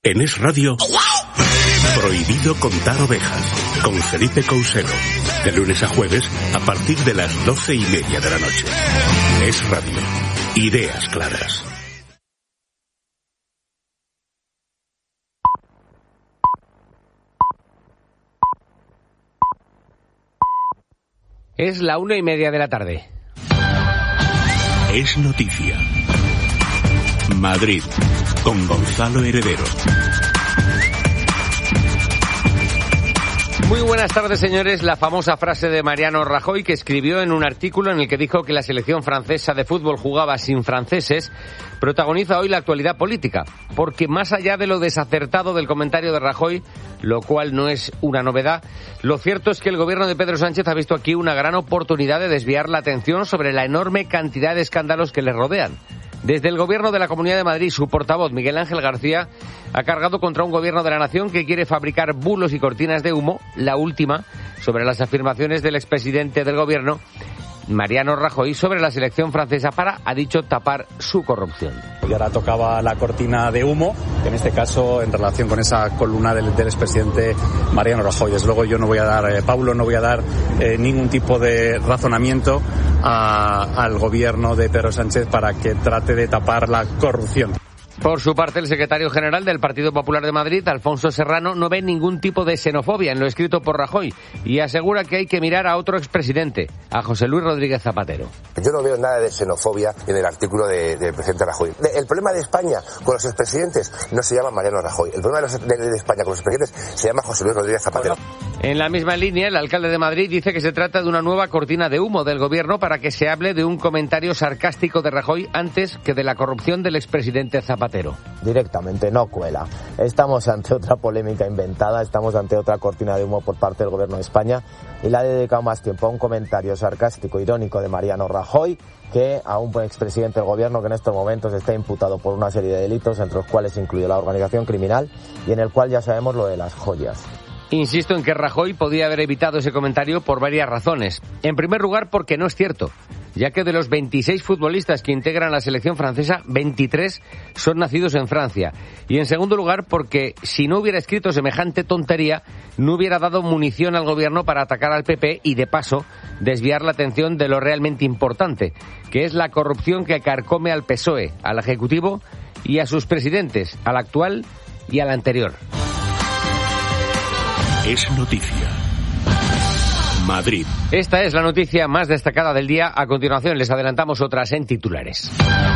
En Es Radio, Prohibido contar ovejas, con Felipe Couselo, de lunes a jueves a partir de las 12:30 de la noche. Es Radio, ideas claras. Es la 1:30 de la tarde. Es noticia. Madrid, con Gonzalo Heredero. Muy buenas tardes, señores. La famosa frase de Mariano Rajoy, que escribió en un artículo en el que dijo que la selección francesa de fútbol jugaba sin franceses, protagoniza hoy la actualidad política. Porque más allá de lo desacertado del comentario de Rajoy, lo cual no es una novedad, lo cierto es que el gobierno de Pedro Sánchez ha visto aquí una gran oportunidad de desviar la atención sobre la enorme cantidad de escándalos que le rodean. Desde el Gobierno de la Comunidad de Madrid, su portavoz, Miguel Ángel García, ha cargado contra un Gobierno de la Nación que quiere fabricar bulos y cortinas de humo, la última, sobre las afirmaciones del expresidente del Gobierno, Mariano Rajoy, sobre la selección francesa para, ha dicho, tapar su corrupción. Y ahora tocaba la cortina de humo, en este caso en relación con esa columna del expresidente Mariano Rajoy. Desde luego yo no voy a dar, Paulo, no voy a dar ningún tipo de razonamiento al gobierno de Pedro Sánchez para que trate de tapar la corrupción. Por su parte, el secretario general del Partido Popular de Madrid, Alfonso Serrano, no ve ningún tipo de xenofobia en lo escrito por Rajoy y asegura que hay que mirar a otro expresidente, a José Luis Rodríguez Zapatero. Yo no veo nada de xenofobia en el artículo del presidente Rajoy. El problema de España con los expresidentes no se llama Mariano Rajoy. El problema de España con los expresidentes se llama José Luis Rodríguez Zapatero. En la misma línea, el alcalde de Madrid dice que se trata de una nueva cortina de humo del gobierno para que se hable de un comentario sarcástico de Rajoy antes que de la corrupción del expresidente Zapatero. Directamente, no cuela. Estamos ante otra polémica inventada, estamos ante otra cortina de humo por parte del gobierno de España y le ha dedicado más tiempo a un comentario sarcástico, irónico de Mariano Rajoy que a un buen expresidente del gobierno que en estos momentos está imputado por una serie de delitos, entre los cuales incluye la organización criminal y en el cual ya sabemos lo de las joyas. Insisto en que Rajoy podía haber evitado ese comentario por varias razones. En primer lugar, porque no es cierto, ya que de los 26 futbolistas que integran la selección francesa, 23 son nacidos en Francia. Y en segundo lugar, porque si no hubiera escrito semejante tontería, no hubiera dado munición al gobierno para atacar al PP y, de paso, desviar la atención de lo realmente importante, que es la corrupción que carcome al PSOE, al Ejecutivo y a sus presidentes, al actual y al anterior. Es noticia. Madrid. Esta es la noticia más destacada del día. A continuación les adelantamos otras en titulares.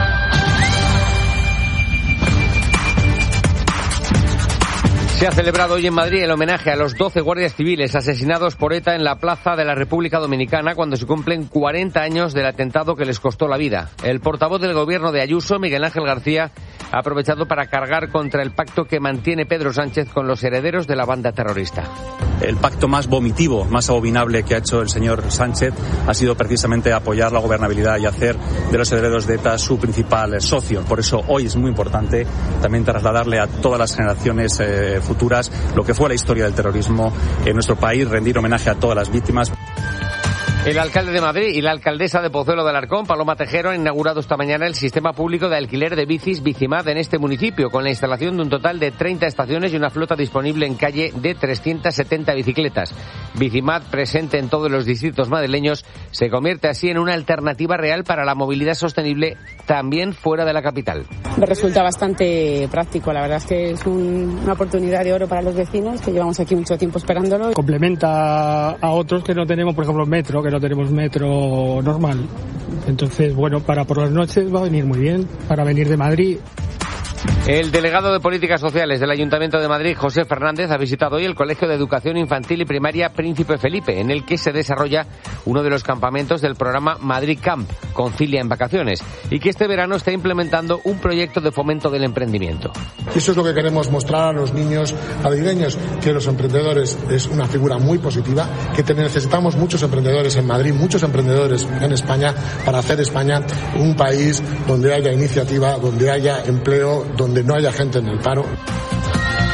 Se ha celebrado hoy en Madrid el homenaje a los 12 guardias civiles asesinados por ETA en la Plaza de la República Dominicana cuando se cumplen 40 años del atentado que les costó la vida. El portavoz del gobierno de Ayuso, Miguel Ángel García, ha aprovechado para cargar contra el pacto que mantiene Pedro Sánchez con los herederos de la banda terrorista. El pacto más vomitivo, más abominable que ha hecho el señor Sánchez ha sido precisamente apoyar la gobernabilidad y hacer de los herederos de ETA su principal socio. Por eso hoy es muy importante también trasladarle a todas las generaciones futuras lo que fue la historia del terrorismo en nuestro país, rendir homenaje a todas las víctimas. El alcalde de Madrid y la alcaldesa de Pozuelo de Alarcón, Paloma Tejero, han inaugurado esta mañana el sistema público de alquiler de bicis Bicimad en este municipio, con la instalación de un total de 30 estaciones y una flota disponible en calle de 370 bicicletas. Bicimad, presente en todos los distritos madrileños, se convierte así en una alternativa real para la movilidad sostenible también fuera de la capital. Me resulta bastante práctico, la verdad es que es una oportunidad de oro para los vecinos, que llevamos aquí mucho tiempo esperándolo. Complementa a otros que no tenemos, por ejemplo, metro, que no tenemos metro normal. Entonces, bueno, para por las noches va a venir muy bien, para venir de Madrid. El delegado de Políticas Sociales del Ayuntamiento de Madrid, José Fernández, ha visitado hoy el Colegio de Educación Infantil y Primaria Príncipe Felipe, en el que se desarrolla uno de los campamentos del programa Madrid Camp, Concilia en Vacaciones, y que este verano está implementando un proyecto de fomento del emprendimiento. Eso es lo que queremos mostrar a los niños madrileños, que los emprendedores es una figura muy positiva, que necesitamos muchos emprendedores en Madrid, muchos emprendedores en España, para hacer España un país donde haya iniciativa, donde haya empleo, donde no haya gente en el paro.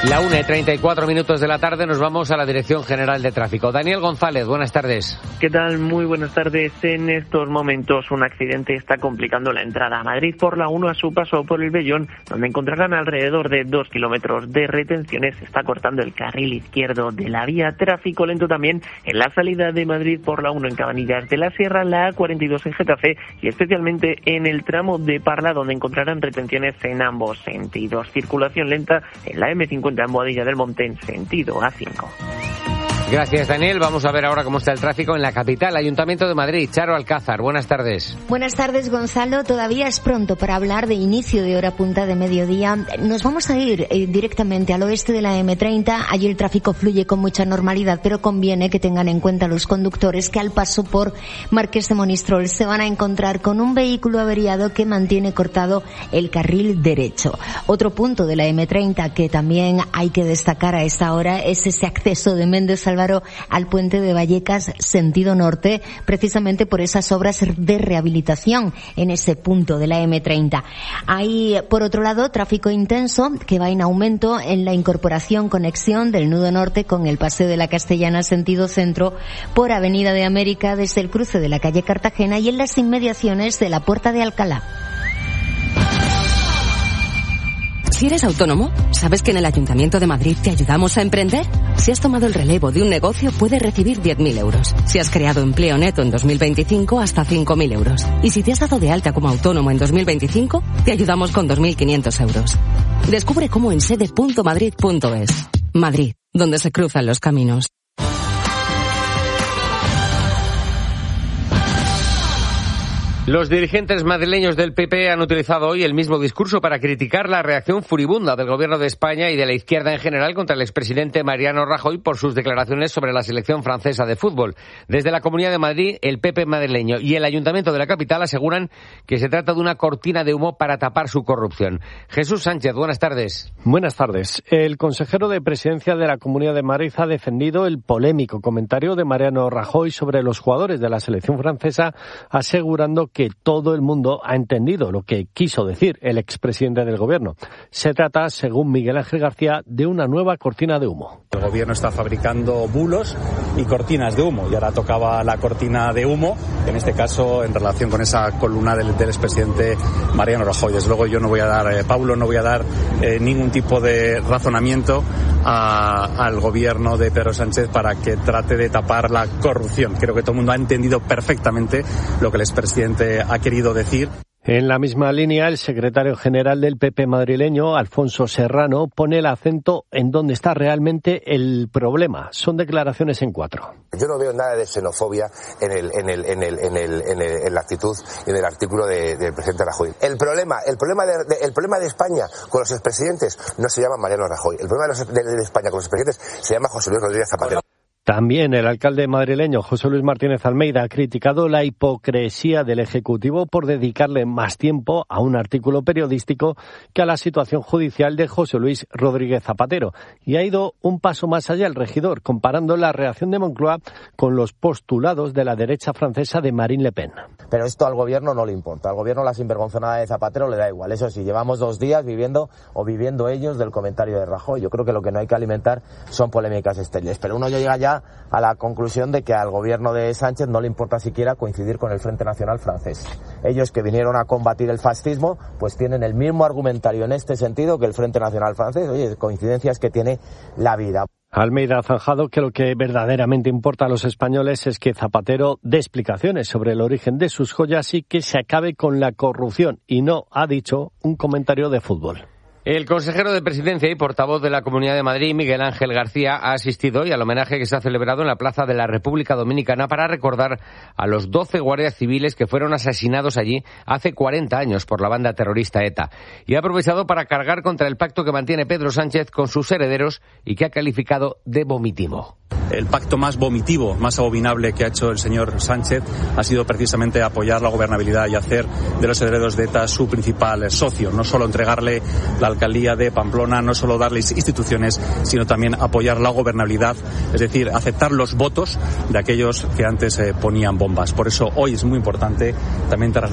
La 1:34 de la tarde, nos vamos a la Dirección General de Tráfico. Daniel González, buenas tardes. ¿Qué tal? Muy buenas tardes. En estos momentos un accidente está complicando la entrada a Madrid por la 1 a su paso por el Vellón, donde encontrarán alrededor de 2 kilómetros de retenciones. Se está cortando el carril izquierdo de la vía. Tráfico lento también en la salida de Madrid por la 1 en Cabanillas de la Sierra, la A42 en Getafe y especialmente en el tramo de Parla, donde encontrarán retenciones en ambos sentidos. Circulación lenta en la M50 en Boadilla del Monte en sentido A5. Gracias, Daniel. Vamos a ver ahora cómo está el tráfico en la capital. Ayuntamiento de Madrid, Charo Alcázar, buenas tardes. Buenas tardes, Gonzalo. Todavía es pronto para hablar de inicio de hora punta de mediodía. Nos vamos a ir directamente al oeste de la M30. Allí el tráfico fluye con mucha normalidad, pero conviene que tengan en cuenta los conductores que al paso por Marqués de Monistrol se van a encontrar con un vehículo averiado que mantiene cortado el carril derecho. Otro punto de la M30 que también hay que destacar a esta hora es ese acceso de Méndez Álvaro al puente de Vallecas sentido norte, precisamente por esas obras de rehabilitación en ese punto de la M30. Hay, por otro lado, tráfico intenso que va en aumento en la incorporación conexión del nudo norte con el Paseo de la Castellana sentido centro por Avenida de América desde el cruce de la calle Cartagena y en las inmediaciones de la Puerta de Alcalá. Si eres autónomo, ¿sabes que en el Ayuntamiento de Madrid te ayudamos a emprender? Si has tomado el relevo de un negocio, puedes recibir 10.000 euros. Si has creado empleo neto en 2025, hasta 5.000 euros. Y si te has dado de alta como autónomo en 2025, te ayudamos con 2.500 euros. Descubre cómo en sede.madrid.es. Madrid, donde se cruzan los caminos. Los dirigentes madrileños del PP han utilizado hoy el mismo discurso para criticar la reacción furibunda del Gobierno de España y de la izquierda en general contra el expresidente Mariano Rajoy por sus declaraciones sobre la selección francesa de fútbol. Desde la Comunidad de Madrid, el PP madrileño y el Ayuntamiento de la capital aseguran que se trata de una cortina de humo para tapar su corrupción. Jesús Sánchez, buenas tardes. Buenas tardes. El consejero de Presidencia de la Comunidad de Madrid ha defendido el polémico comentario de Mariano Rajoy sobre los jugadores de la selección francesa, asegurando que todo el mundo ha entendido lo que quiso decir el expresidente del Gobierno. Se trata, según Miguel Ángel García, de una nueva cortina de humo. El Gobierno está fabricando bulos y cortinas de humo, y ahora tocaba la cortina de humo, en este caso en relación con esa columna del expresidente Mariano Rajoy. Desde luego yo no voy a dar, Paulo, no voy a dar ningún tipo de razonamiento al Gobierno de Pedro Sánchez para que trate de tapar la corrupción. Creo que todo el mundo ha entendido perfectamente lo que el expresidente ha querido decir. En la misma línea, el secretario general del PP madrileño, Alfonso Serrano, pone el acento en donde está realmente el problema. Son declaraciones en 4. Yo no veo nada de xenofobia en la actitud y en el artículo del presidente Rajoy. El problema de España con los expresidentes no se llama Mariano Rajoy. El problema de España con los expresidentes se llama José Luis Rodríguez Zapatero. También el alcalde madrileño José Luis Martínez Almeida ha criticado la hipocresía del Ejecutivo por dedicarle más tiempo a un artículo periodístico que a la situación judicial de José Luis Rodríguez Zapatero. Y ha ido un paso más allá el regidor, comparando la reacción de Moncloa con los postulados de la derecha francesa de Marine Le Pen. Pero esto al Gobierno no le importa. Al Gobierno la sinvergonzonada de Zapatero le da igual. Eso sí, llevamos 2 días viviendo ellos del comentario de Rajoy. Yo creo que lo que no hay que alimentar son polémicas estériles. Pero uno ya llega ya a la conclusión de que al Gobierno de Sánchez no le importa siquiera coincidir con el Frente Nacional francés. Ellos, que vinieron a combatir el fascismo, pues tienen el mismo argumentario en este sentido que el Frente Nacional francés. Oye, coincidencias que tiene la vida. Almeida ha zanjado que lo que verdaderamente importa a los españoles es que Zapatero dé explicaciones sobre el origen de sus joyas y que se acabe con la corrupción, y no, ha dicho, un comentario de fútbol. El consejero de Presidencia y portavoz de la Comunidad de Madrid, Miguel Ángel García, ha asistido hoy al homenaje que se ha celebrado en la Plaza de la República Dominicana para recordar a los 12 guardias civiles que fueron asesinados allí hace 40 años por la banda terrorista ETA. Y ha aprovechado para cargar contra el pacto que mantiene Pedro Sánchez con sus herederos y que ha calificado de vomitivo. El pacto más vomitivo, más abominable que ha hecho el señor Sánchez ha sido precisamente apoyar la gobernabilidad y hacer de los herederos de ETA su principal socio. No solo entregarle la alcaldía de Pamplona, no solo darles instituciones, sino también apoyar la gobernabilidad, es decir, aceptar los votos de aquellos que antes ponían bombas. Por eso hoy es muy importante también trasladar